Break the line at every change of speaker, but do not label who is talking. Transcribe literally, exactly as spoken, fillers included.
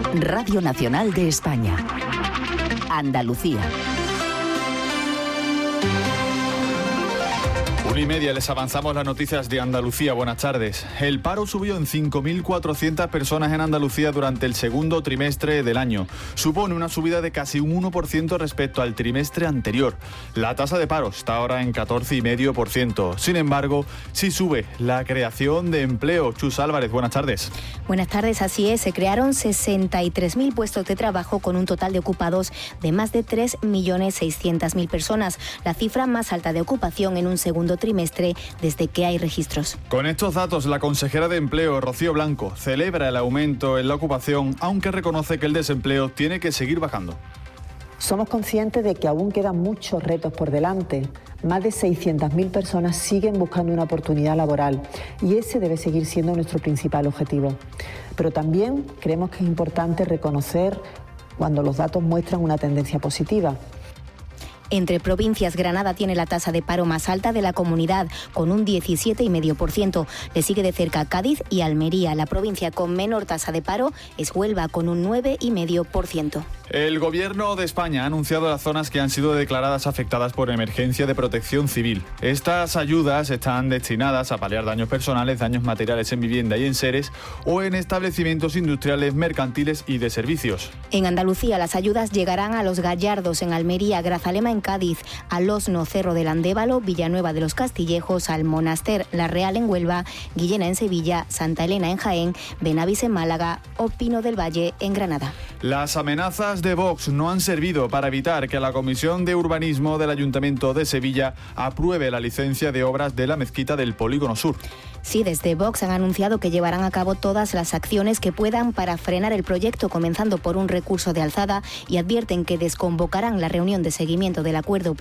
Radio Nacional de España. Andalucía.
Una y media, les avanzamos las noticias de Andalucía. Buenas tardes. El paro subió en cinco mil cuatrocientas personas en Andalucía durante el segundo trimestre del año. Supone una subida de casi un uno por ciento respecto al trimestre anterior. La tasa de paro está ahora en catorce coma cinco por ciento. Sin embargo, sí sube la creación de empleo. Chus Álvarez, buenas tardes.
Buenas tardes, así es. Se crearon sesenta y tres mil puestos de trabajo con un total de ocupados de más de tres millones seiscientas mil personas. La cifra más alta de ocupación en un segundo trimestre desde que hay registros.
Con estos datos, la consejera de Empleo, Rocío Blanco, celebra el aumento en la ocupación, aunque reconoce que el desempleo tiene que seguir bajando.
Somos conscientes de que aún quedan muchos retos por delante. Más de seiscientas mil personas siguen buscando una oportunidad laboral y ese debe seguir siendo nuestro principal objetivo. Pero también creemos que es importante reconocer cuando los datos muestran una tendencia positiva.
Entre provincias, Granada tiene la tasa de paro más alta de la comunidad, con un diecisiete coma cinco por ciento. Le sigue de cerca Cádiz y Almería. La provincia con menor tasa de paro es Huelva, con un nueve coma cinco por ciento.
El Gobierno de España ha anunciado las zonas que han sido declaradas afectadas por emergencia de protección civil. Estas ayudas están destinadas a paliar daños personales, daños materiales en vivienda y en seres o en establecimientos industriales, mercantiles y de servicios.
En Andalucía, las ayudas llegarán a Los Gallardos en Almería, Grazalema en Cádiz, al Osno, Cerro del Andévalo, Villanueva de los Castillejos, al Monaster, La Real en Huelva, Guillena en Sevilla, Santa Elena en Jaén, Benavís en Málaga o Pino del Valle en Granada.
Las amenazas de Vox no han servido para evitar que la Comisión de Urbanismo del Ayuntamiento de Sevilla apruebe la licencia de obras de la mezquita del Polígono Sur.
Sí, desde Vox han anunciado que llevarán a cabo todas las acciones que puedan para frenar el proyecto, comenzando por un recurso de alzada, y advierten que desconvocarán la reunión de seguimiento del acuerdo